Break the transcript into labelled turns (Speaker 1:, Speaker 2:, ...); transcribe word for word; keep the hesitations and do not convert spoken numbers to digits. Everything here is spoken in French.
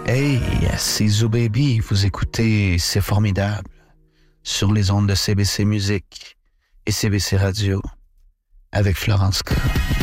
Speaker 1: Hey, c'est Zoo Baby, vous écoutez C'est Formidable sur les ondes de C B C Musique et C B C Radio avec Florence K.